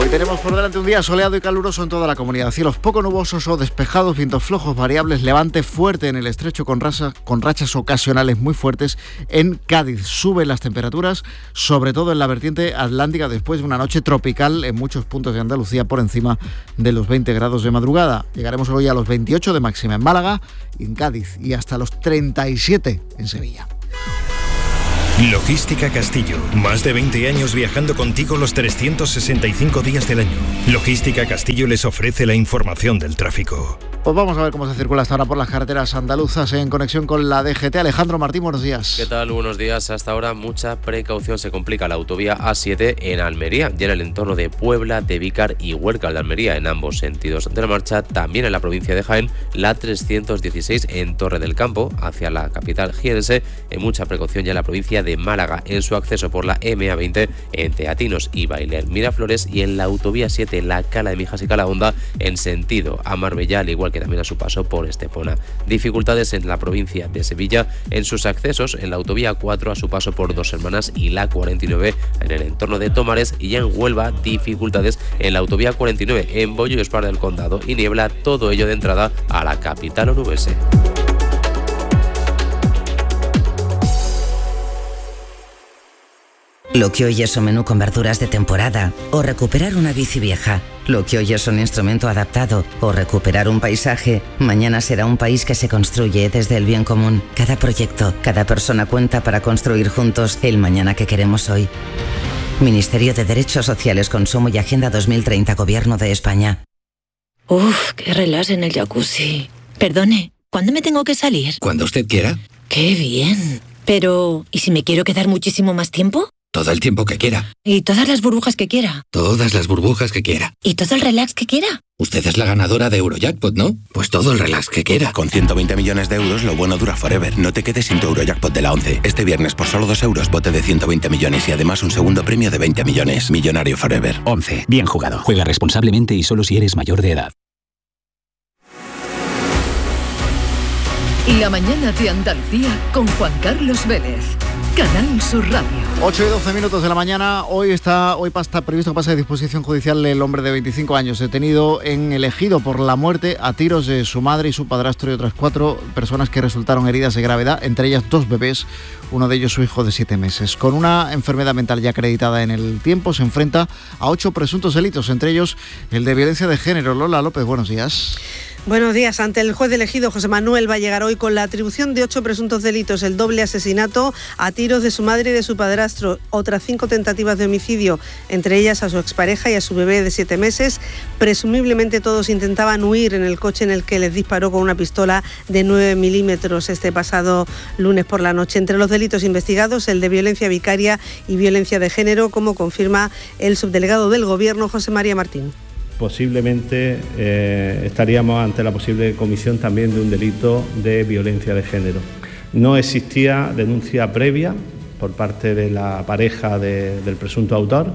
Hoy tenemos por delante un día soleado y caluroso en toda la comunidad. Cielos poco nubosos o despejados, vientos flojos variables, levante fuerte en el estrecho con rachas ocasionales muy fuertes en Cádiz. Suben las temperaturas, sobre todo en la vertiente atlántica, después de una noche tropical en muchos puntos de Andalucía por encima de los 20 grados de madrugada. Llegaremos hoy a los 28 de máxima en Málaga y en Cádiz y hasta los 37 en Sevilla. Logística Castillo. Más de 20 años viajando contigo los 365 días del año. Logística Castillo les ofrece la información del tráfico. Pues vamos a ver cómo se circula hasta ahora por las carreteras andaluzas en conexión con la DGT. Alejandro Martín, buenos días. ¿Qué tal? Buenos días. Hasta ahora mucha precaución. Se complica la autovía A7 en Almería y en el entorno de Puebla, de Vícar y Huércal de Almería en ambos sentidos de la marcha. También en la provincia de Jaén, la 316 en Torre del Campo hacia la capital jienense. En mucha precaución ya en la provincia de Málaga en su acceso por la MA20 en Teatinos y Bailer Miraflores, y en la autovía 7 la Cala de Mijas y Calahonda en sentido a Marbella, al igual que también a su paso por Estepona. Dificultades en la provincia de Sevilla en sus accesos en la autovía 4 a su paso por Dos Hermanas y la 49 en el entorno de Tomares, y ya en Huelva dificultades en la autovía 49 en Bollo y Espar del Condado y niebla, todo ello de entrada a la capital onubense. Lo que hoy es un menú con verduras de temporada, o recuperar una bici vieja. Lo que hoy es un instrumento adaptado, o recuperar un paisaje, mañana será un país que se construye desde el bien común. Cada proyecto, cada persona cuenta para construir juntos el mañana que queremos hoy. Ministerio de Derechos Sociales, Consumo y Agenda 2030, Gobierno de España. Uf, qué relax en el jacuzzi. Perdone, ¿cuándo me tengo que salir? Cuando usted quiera. ¡Qué bien! Pero, ¿y si me quiero quedar muchísimo más tiempo? Todo el tiempo que quiera. ¿Y todas las burbujas que quiera? Todas las burbujas que quiera. ¿Y todo el relax que quiera? Usted es la ganadora de Eurojackpot, ¿no? Pues todo el relax que quiera. Con 120 millones de euros, lo bueno dura forever. No te quedes sin tu Eurojackpot de la 11. Este viernes, por solo 2 euros, bote de 120 millones y además un segundo premio de 20 millones. Millonario forever. 11. Bien jugado. Juega responsablemente y solo si eres mayor de edad. La mañana de Andalucía con Juan Carlos Vélez. Canal Sur Radio. 8 y 12 minutos de la mañana. Hoy está previsto que pase de disposición judicial el hombre de 25 años, detenido en el Ejido por la muerte a tiros de su madre y su padrastro y otras 4 personas que resultaron heridas de gravedad, entre ellas 2 bebés, uno de ellos su hijo de 7 meses. Con una enfermedad mental ya acreditada en el tiempo, se enfrenta a 8 presuntos delitos, entre ellos el de violencia de género. Lola López, buenos días. Buenos días. Ante el juez de Ejido, José Manuel va a llegar hoy con la atribución de 8 presuntos delitos: el doble asesinato a tiros de su madre y de su padrastro, otras 5 tentativas de homicidio, entre ellas a su expareja y a su bebé de 7 meses. Presumiblemente todos intentaban huir en el coche en el que les disparó con una pistola de 9 milímetros este pasado lunes por la noche. Entre los delitos investigados, el de violencia vicaria y violencia de género, como confirma el subdelegado del Gobierno, José María Martín. Posiblemente estaríamos ante la posible comisión también de un delito de violencia de género. No existía denuncia previa por parte de la pareja del presunto autor,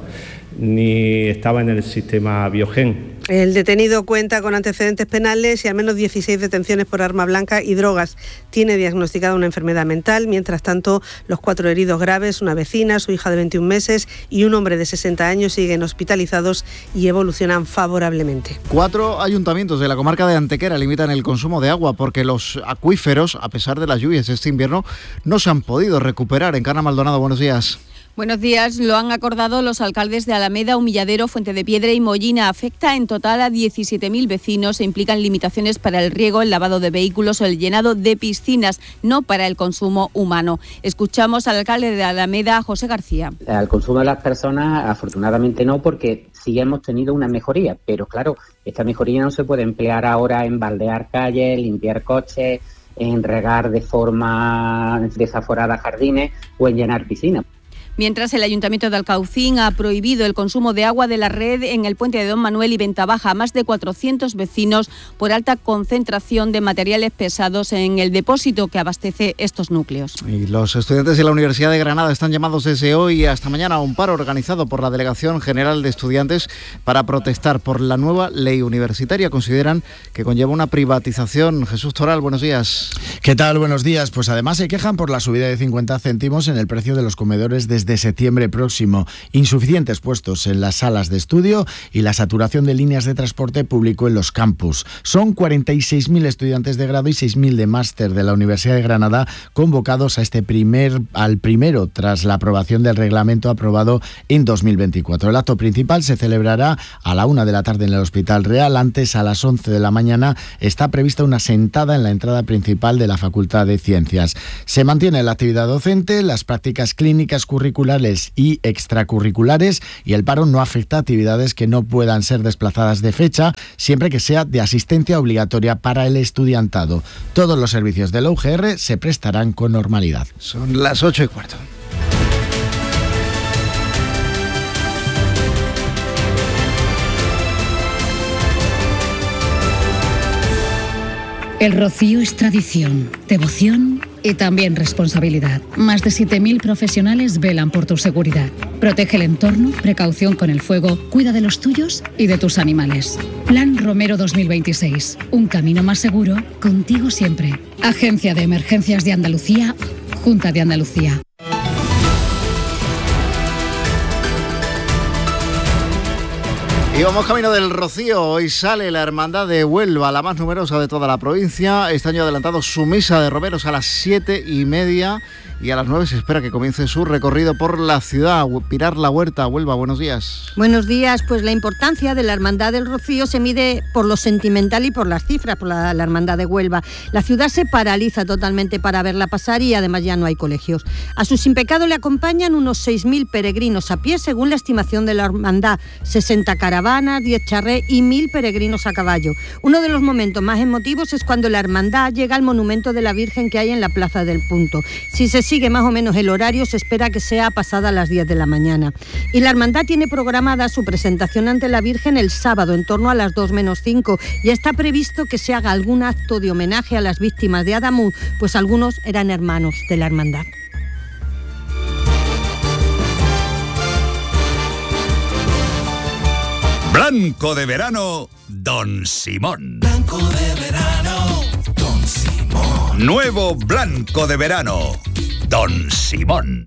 ni estaba en el sistema Biogen. El detenido cuenta con antecedentes penales y al menos 16 detenciones por arma blanca y drogas. Tiene diagnosticada una enfermedad mental. Mientras tanto, los 4 heridos graves, una vecina, su hija de 21 meses y un hombre de 60 años siguen hospitalizados y evolucionan favorablemente. 4 ayuntamientos de la comarca de Antequera limitan el consumo de agua porque los acuíferos, a pesar de las lluvias este invierno, no se han podido recuperar. Encarna Maldonado, buenos días. Buenos días. Lo han acordado los alcaldes de Alameda, Humilladero, Fuente de Piedra y Mollina. Afecta en total a 17.000 vecinos e implican limitaciones para el riego, el lavado de vehículos o el llenado de piscinas, no para el consumo humano. Escuchamos al alcalde de Alameda, José García. Al consumo de las personas, afortunadamente no, porque sí hemos tenido una mejoría, pero claro, esta mejoría no se puede emplear ahora en baldear calles, limpiar coches, en regar de forma desaforada jardines o en llenar piscinas. Mientras, el Ayuntamiento de Alcaucín ha prohibido el consumo de agua de la red en el puente de Don Manuel y Ventabaja a más de 400 vecinos por alta concentración de materiales pesados en el depósito que abastece estos núcleos. Y los estudiantes de la Universidad de Granada están llamados desde hoy hasta mañana a un paro organizado por la Delegación General de Estudiantes para protestar por la nueva ley universitaria. Consideran que conlleva una privatización. Jesús Toral, buenos días. ¿Qué tal? Buenos días. Pues además se quejan por la subida de 50 céntimos en el precio de los comedores desde mes de septiembre próximo. Insuficientes puestos en las salas de estudio y la saturación de líneas de transporte público en los campus. Son 46.000 estudiantes de grado y 6.000 de máster de la Universidad de Granada convocados a al primero tras la aprobación del reglamento aprobado en 2024. El acto principal se celebrará a la 1 de la tarde en el Hospital Real. Antes, a las 11 de la mañana, está prevista una sentada en la entrada principal de la Facultad de Ciencias. Se mantiene la actividad docente, las prácticas clínicas curriculares y extracurriculares, y el paro no afecta a actividades que no puedan ser desplazadas de fecha, siempre que sea de asistencia obligatoria para el estudiantado. Todos los servicios de la UGR se prestarán con normalidad. Son las 8:15. El rocío es tradición, devoción y también responsabilidad. Más de 7.000 profesionales velan por tu seguridad. Protege el entorno, precaución con el fuego, cuida de los tuyos y de tus animales. Plan Romero 2026. Un camino más seguro, contigo siempre. Agencia de Emergencias de Andalucía, Junta de Andalucía. Y vamos camino del Rocío. Hoy sale la Hermandad de Huelva, la más numerosa de toda la provincia. Este año ha adelantado su misa de romeros a las 7:30 y a las 9 se espera que comience su recorrido por la ciudad. Pilar La Huerta, Huelva, buenos días. Buenos días. Pues la importancia de la Hermandad del Rocío se mide por lo sentimental y por las cifras, por la Hermandad de Huelva. La ciudad se paraliza totalmente para verla pasar y además ya no hay colegios. A su sin pecado le acompañan unos 6.000 peregrinos a pie, según la estimación de la Hermandad. 60 caravanas, 10 charrés y 1.000 peregrinos a caballo. Uno de los momentos más emotivos es cuando la Hermandad llega al monumento de la Virgen que hay en la Plaza del Punto. Si se sigue más o menos el horario, se espera que sea pasada las 10 de la mañana. Y la Hermandad tiene programada su presentación ante la Virgen el sábado, en torno a las 2 menos 5. Ya está previsto que se haga algún acto de homenaje a las víctimas de Adamuz, pues algunos eran hermanos de la Hermandad. Blanco de verano, Don Simón. Blanco de verano, Don Simón. Nuevo Blanco de verano, Don Simón.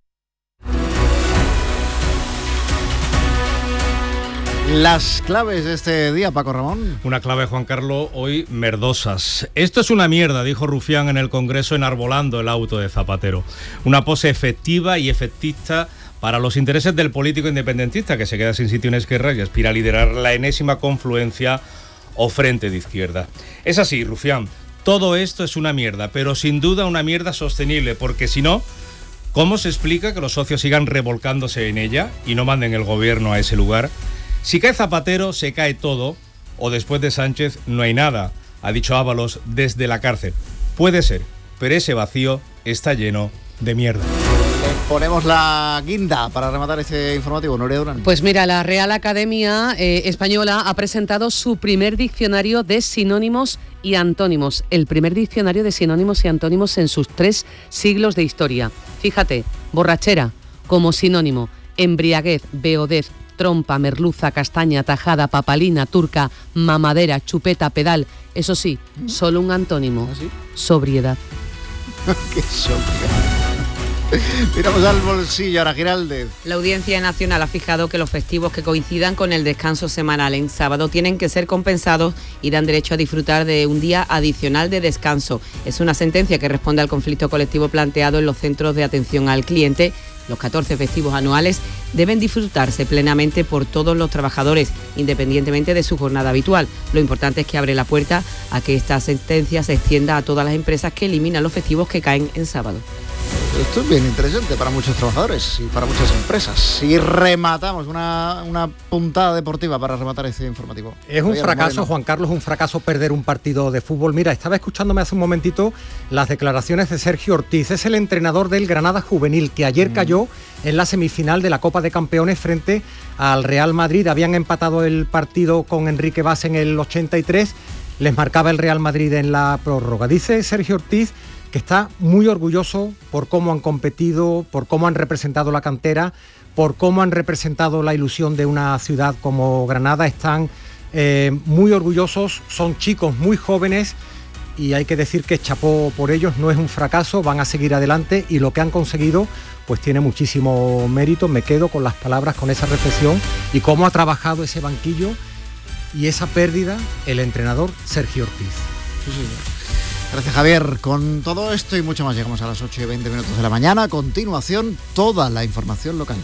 Las claves de este día, Paco Ramón. Una clave, Juan Carlos, hoy merdosas. Esto es una mierda, dijo Rufián en el Congreso enarbolando el auto de Zapatero. Una pose efectiva y efectista para los intereses del político independentista que se queda sin sitio en Esquerra y aspira a liderar la enésima confluencia o frente de izquierda. Es así, Rufián, todo esto es una mierda, pero sin duda una mierda sostenible, porque si no, ¿cómo se explica que los socios sigan revolcándose en ella y no manden el gobierno a ese lugar? Si cae Zapatero, se cae todo, o después de Sánchez no hay nada, ha dicho Ábalos desde la cárcel. Puede ser, pero ese vacío está lleno de mierda. Ponemos la guinda para rematar este informativo, Nuria Durán. Pues mira, la Real Academia Española ha presentado su primer diccionario de sinónimos y antónimos, el primer diccionario de sinónimos y antónimos en sus 3 siglos de historia. Fíjate, borrachera como sinónimo, embriaguez, beodez, trompa, merluza, castaña, tajada, papalina, turca, mamadera, chupeta, pedal. Eso sí, solo un antónimo, ¿sí? Sobriedad. ¡Qué sobriedad! Miramos al bolsillo, ahora Giraldez. La Audiencia Nacional ha fijado que los festivos que coincidan con el descanso semanal en sábado tienen que ser compensados y dan derecho a disfrutar de un día adicional de descanso. Es una sentencia que responde al conflicto colectivo planteado en los centros de atención al cliente. Los 14 festivos anuales deben disfrutarse plenamente por todos los trabajadores, independientemente de su jornada habitual. Lo importante es que abre la puerta a que esta sentencia se extienda a todas las empresas que eliminan los festivos que caen en sábado. Esto es bien interesante para muchos trabajadores y para muchas empresas. Y rematamos una puntada deportiva para rematar este informativo. Es un fracaso, Juan Carlos, un fracaso perder un partido de fútbol. Mira, estaba escuchándome hace un momentito las declaraciones de Sergio Ortiz. Es el entrenador del Granada Juvenil, que ayer cayó en la semifinal de la Copa de Campeones frente al Real Madrid. Habían empatado el partido con Enrique Bas en el 83. Les marcaba el Real Madrid en la prórroga. Dice Sergio Ortiz que está muy orgulloso por cómo han competido, por cómo han representado la cantera, por cómo han representado la ilusión de una ciudad como Granada. Están muy orgullosos, son chicos muy jóvenes y hay que decir que chapó por ellos, no es un fracaso, van a seguir adelante y lo que han conseguido pues tiene muchísimo mérito. Me quedo con las palabras, con esa reflexión y cómo ha trabajado ese banquillo y esa pérdida el entrenador Sergio Ortiz. Sí, señor. Gracias, Javier. Con todo esto y mucho más llegamos a las 8:20 de la mañana. A continuación, toda la información local.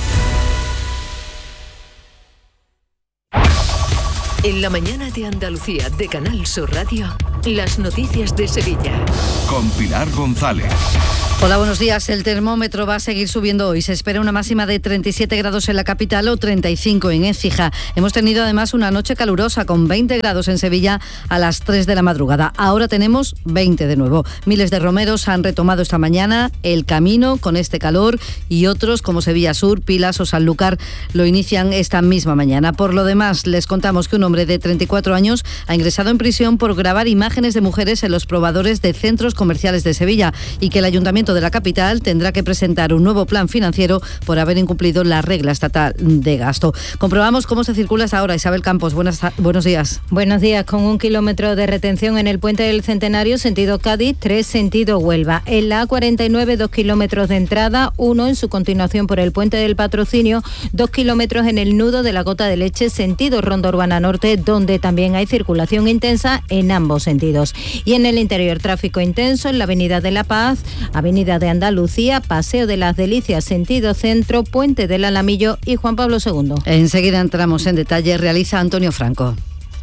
En la mañana de Andalucía de Canal Sur Radio, las noticias de Sevilla. Con Pilar González. Hola, buenos días. El termómetro va a seguir subiendo hoy. Se espera una máxima de 37 grados en la capital o 35 en Écija. Hemos tenido además una noche calurosa con 20 grados en Sevilla a las 3 de la madrugada. Ahora tenemos 20 de nuevo. Miles de romeros han retomado esta mañana el camino con este calor y otros como Sevilla Sur, Pilas o Sanlúcar lo inician esta misma mañana. Por lo demás, les contamos que un hombre de 34 años ha ingresado en prisión por grabar imágenes de mujeres en los probadores de centros comerciales de Sevilla y que el Ayuntamiento de la capital tendrá que presentar un nuevo plan financiero por haber incumplido la regla estatal de gasto. Comprobamos cómo se circula hasta ahora. Isabel Campos, buenos días. Buenos días. Con 1 kilómetro de retención en el puente del Centenario, sentido Cádiz, 3 sentido Huelva. En la A49, 2 kilómetros de entrada, 1 en su continuación por el puente del Patrocinio, 2 kilómetros en el nudo de la Gota de Leche, sentido Ronda Urbana Norte, donde también hay circulación intensa en ambos sentidos. Y en el interior, tráfico intenso en la Avenida de la Paz, Avenida de Andalucía, Paseo de las Delicias, sentido centro, Puente del Alamillo y Juan Pablo II. Enseguida entramos en detalle, realiza Antonio Franco.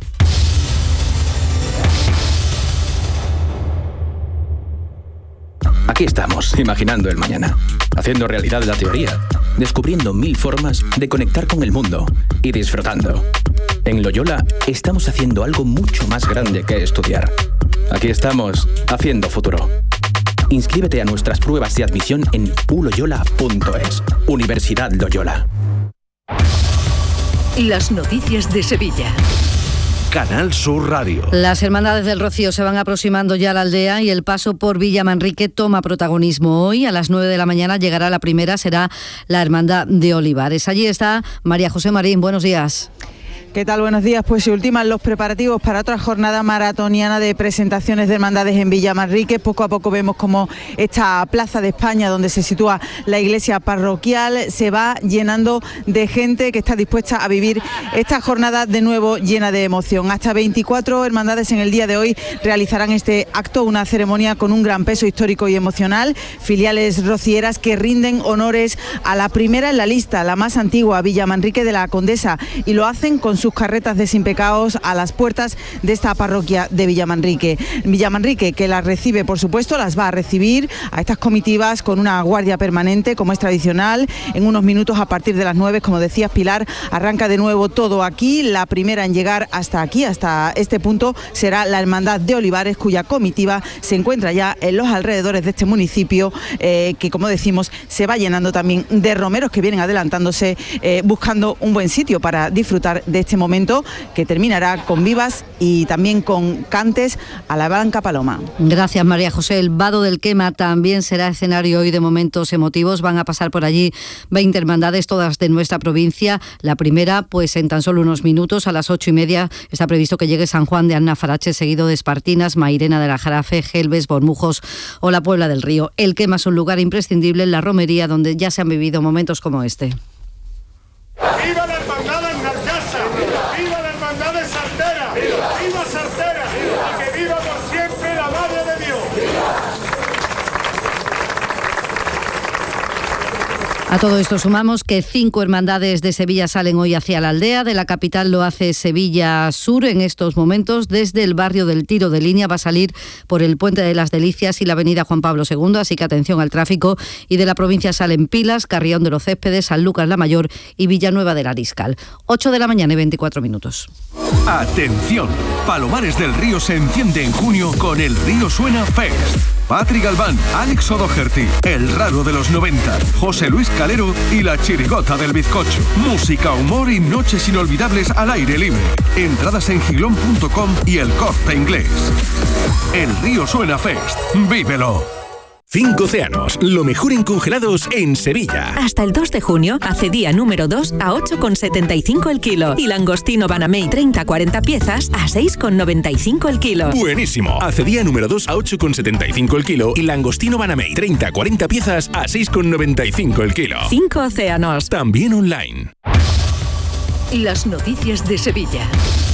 Aquí estamos, imaginando el mañana, haciendo realidad la teoría, descubriendo 1000 formas de conectar con el mundo y disfrutando. En Loyola estamos haciendo algo mucho más grande que estudiar. Aquí estamos, haciendo futuro. Inscríbete a nuestras pruebas de admisión en uloyola.es. Universidad Loyola. Las noticias de Sevilla. Canal Sur Radio. Las Hermandades del Rocío se van aproximando ya a la aldea y el paso por Villa Manrique toma protagonismo. Hoy a las 9 de la mañana llegará la primera, será la Hermandad de Olivares. Allí está María José Marín, buenos días. ¿Qué tal? Buenos días. Pues se ultiman los preparativos para otra jornada maratoniana de presentaciones de hermandades en Villamanrique. Poco a poco vemos como esta Plaza de España, donde se sitúa la iglesia parroquial, se va llenando de gente que está dispuesta a vivir esta jornada de nuevo llena de emoción. Hasta 24 hermandades en el día de hoy realizarán este acto, una ceremonia con un gran peso histórico y emocional. Filiales rocieras que rinden honores a la primera en la lista, la más antigua, Villamanrique de la Condesa, y lo hacen con sus carretas desimpecados a las puertas de esta parroquia de Villamanrique. Villamanrique, que las recibe, por supuesto, las va a recibir a estas comitivas con una guardia permanente, como es tradicional. En unos minutos, a partir de las 9, como decías, Pilar, arranca de nuevo todo aquí. La primera en llegar hasta aquí, hasta este punto, será la Hermandad de Olivares, cuya comitiva se encuentra ya en los alrededores de este municipio, que, como decimos, se va llenando también de romeros que vienen adelantándose, buscando un buen sitio para disfrutar de este momento, que terminará con vivas y también con cantes a la Blanca Paloma. Gracias, María José. El Vado del Quema también será escenario hoy de momentos emotivos. Van a pasar por allí 20 hermandades, todas de nuestra provincia. La primera, pues en tan solo unos minutos, a las 8:30, está previsto que llegue San Juan de Annafarache, seguido de Espartinas, Mairena de la Jarafe, Gelbes, Bormujos o la Puebla del Río. El Quema es un lugar imprescindible en la romería, donde ya se han vivido momentos como este. ¡Viva la hermandad de Narjasa! ¡Viva la hermandad de Sartera! ¡Viva Sartera! ¡Y que viva por siempre la Madre de Dios! A todo esto sumamos que 5 hermandades de Sevilla salen hoy hacia la aldea. De la capital lo hace Sevilla Sur en estos momentos. Desde el barrio del Tiro de Línea va a salir por el Puente de las Delicias y la avenida Juan Pablo II, así que atención al tráfico. Y de la provincia salen Pilas, Carrión de los Céspedes, Sanlúcar la Mayor y Villanueva del Ariscal. 8 de la mañana y 24 minutos. Atención, Palomares del Río se enciende en junio con el Río Suena Fest. Patri Galván, Alex O'Doherty, El Raro de los 90, José Luis Calero y La Chirigota del Bizcocho. Música, humor y noches inolvidables al aire libre. Entradas en gilón.com y El Corte Inglés. El Río Suena Fest. ¡Vívelo! 5 océanos, lo mejor en congelados en Sevilla. Hasta el 2 de junio, acedía número 2 a 8,75 el kilo y langostino Banamey 30-40 piezas a 6,95 el kilo. Buenísimo. Acedía número 2 a 8,75 el kilo y langostino Banamey 30-40 piezas a 6,95 el kilo. 5 océanos. También online. Las noticias de Sevilla.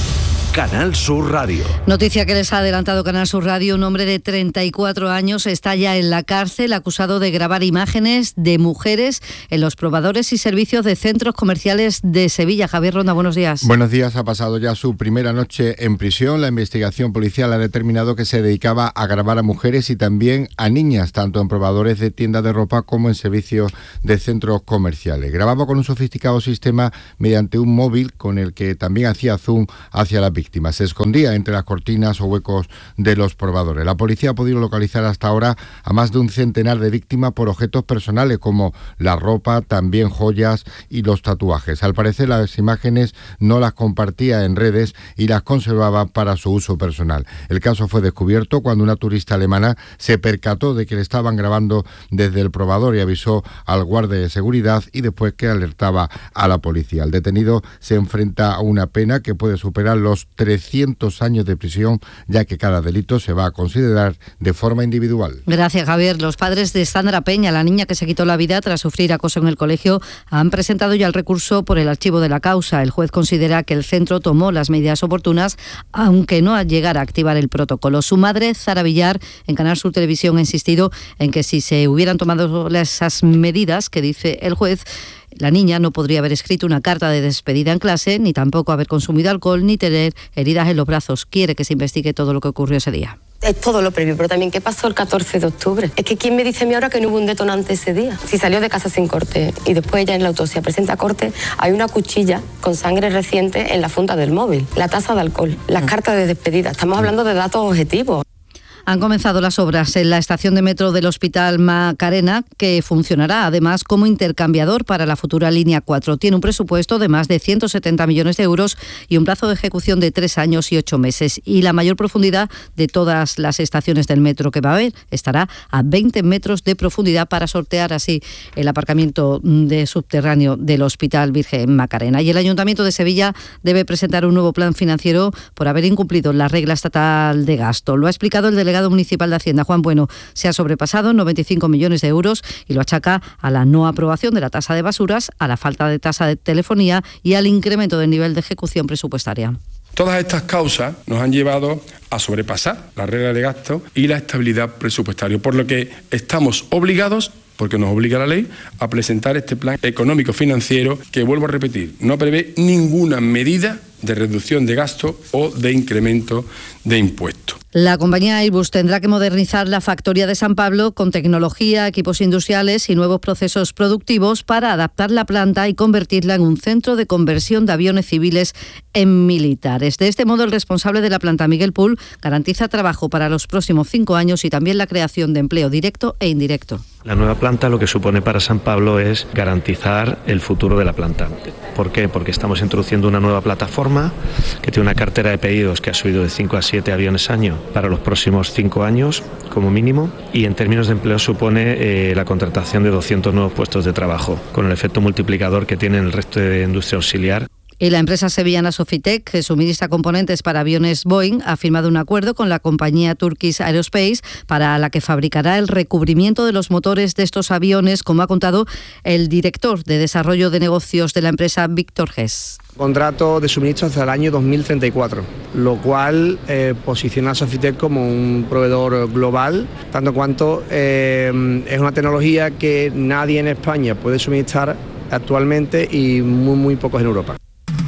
Canal Sur Radio. Noticia que les ha adelantado Canal Sur Radio. Un hombre de 34 años está ya en la cárcel acusado de grabar imágenes de mujeres en los probadores y servicios de centros comerciales de Sevilla. Javier Ronda, buenos días. Buenos días. Ha pasado ya su primera noche en prisión. La investigación policial ha determinado que se dedicaba a grabar a mujeres y también a niñas, tanto en probadores de tiendas de ropa como en servicios de centros comerciales. Grababa con un sofisticado sistema mediante un móvil con el que también hacía zoom hacia las víctimas. Se escondía entre las cortinas o huecos de los probadores. La policía ha podido localizar hasta ahora a más de un centenar de víctimas por objetos personales como la ropa, también joyas y los tatuajes. Al parecer las imágenes no las compartía en redes y las conservaba para su uso personal. El caso fue descubierto cuando una turista alemana se percató de que le estaban grabando desde el probador y avisó al guardia de seguridad y después que alertaba a la policía. El detenido se enfrenta a una pena que puede superar los 300 años de prisión, ya que cada delito se va a considerar de forma individual. Gracias, Javier. Los padres de Sandra Peña, la niña que se quitó la vida tras sufrir acoso en el colegio, han presentado ya el recurso por el archivo de la causa. El juez considera que el centro tomó las medidas oportunas, aunque no llegara a activar el protocolo. Su madre, Zara Villar, en Canal Sur Televisión, ha insistido en que si se hubieran tomado esas medidas que dice el juez, la niña no podría haber escrito una carta de despedida en clase, ni tampoco haber consumido alcohol, ni tener heridas en los brazos. Quiere que se investigue todo lo que ocurrió ese día. Es todo lo previo, pero también qué pasó el 14 de octubre. Es que ¿quién me dice a mí ahora que no hubo un detonante ese día? Si salió de casa sin corte y después ya en la autopsia presenta corte, hay una cuchilla con sangre reciente en la funda del móvil, la tasa de alcohol, las cartas de despedida. Estamos hablando de datos objetivos. Han comenzado las obras en la estación de metro del Hospital Macarena, que funcionará además como intercambiador para la futura línea 4. Tiene un presupuesto de más de 170 millones de euros y un plazo de ejecución de 3 años y 8 meses. Y la mayor profundidad de todas las estaciones del metro que va a haber estará a 20 metros de profundidad para sortear así el aparcamiento de subterráneo del Hospital Virgen Macarena. Y el Ayuntamiento de Sevilla debe presentar un nuevo plan financiero por haber incumplido la regla estatal de gasto. Lo ha explicado el delegado municipal de Hacienda, Juan Bueno. Se ha sobrepasado 95 millones de euros y lo achaca a la no aprobación de la tasa de basuras, a la falta de tasa de telefonía y al incremento del nivel de ejecución presupuestaria. Todas estas causas nos han llevado a sobrepasar la regla de gasto y la estabilidad presupuestaria, por lo que estamos obligados, porque nos obliga la ley, a presentar este plan económico financiero que, vuelvo a repetir, no prevé ninguna medida de reducción de gasto o de incremento de impuestos. La compañía Airbus tendrá que modernizar la factoría de San Pablo con tecnología, equipos industriales y nuevos procesos productivos para adaptar la planta y convertirla en un centro de conversión de aviones civiles en militares. De este modo, el responsable de la planta, Miguel Pool, garantiza trabajo para los próximos 5 años y también la creación de empleo directo e indirecto. La nueva planta lo que supone para San Pablo es garantizar el futuro de la planta. ¿Por qué? Porque estamos introduciendo una nueva plataforma que tiene una cartera de pedidos que ha subido de 5 a 7 aviones año para los próximos 5 años como mínimo, y en términos de empleo supone la contratación de 200 nuevos puestos de trabajo, con el efecto multiplicador que tiene en el resto de industria auxiliar. Y la empresa sevillana Sofitec, que suministra componentes para aviones Boeing, ha firmado un acuerdo con la compañía Turkish Aerospace para la que fabricará el recubrimiento de los motores de estos aviones, como ha contado el director de desarrollo de negocios de la empresa, Víctor Gess. Contrato de suministro hasta el año 2034, lo cual posiciona a Sofitec como un proveedor global, tanto cuanto es una tecnología que nadie en España puede suministrar actualmente y muy pocos en Europa.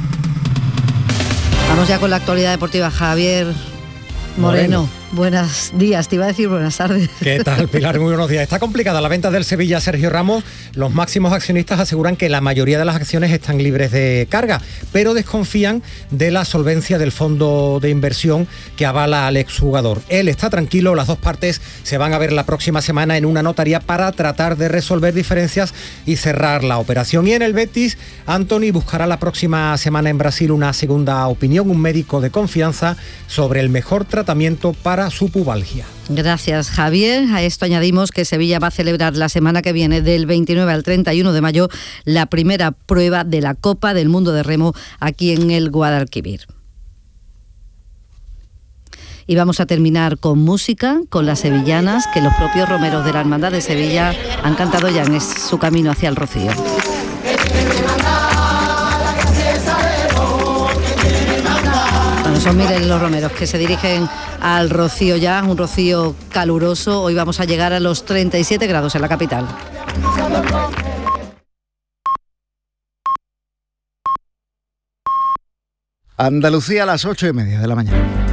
Vamos ya con la actualidad deportiva. Javier Moreno. Buenos días, te iba a decir buenas tardes. ¿Qué tal, Pilar? Muy buenos días. Está complicada la venta del Sevilla, Sergio Ramos. Los máximos accionistas aseguran que la mayoría de las acciones están libres de carga, pero desconfían de la solvencia del fondo de inversión que avala al exjugador. Él está tranquilo, las dos partes se van a ver la próxima semana en una notaría para tratar de resolver diferencias y cerrar la operación. Y en el Betis, Antony buscará la próxima semana en Brasil una segunda opinión, un médico de confianza, sobre el mejor tratamiento para su pubalgia. Gracias, Javier. A esto añadimos que Sevilla va a celebrar la semana que viene, del 29 al 31 de mayo, la primera prueba de la Copa del Mundo de Remo aquí en el Guadalquivir. Y vamos a terminar con música, con las sevillanas, que los propios romeros de la Hermandad de Sevilla han cantado ya en su camino hacia el Rocío. Bueno, son miren los romeros que se dirigen al Rocío ya, un Rocío caluroso. Hoy vamos a llegar a los 37 grados en la capital. Andalucía a las 8:30 de la mañana.